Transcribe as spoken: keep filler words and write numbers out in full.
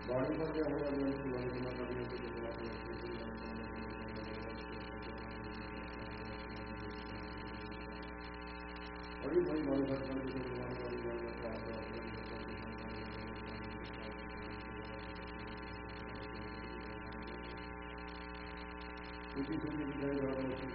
गाड़ी पर क्या होगा बड़ी बड़ी मनोरंजन किसी से भी दिखाई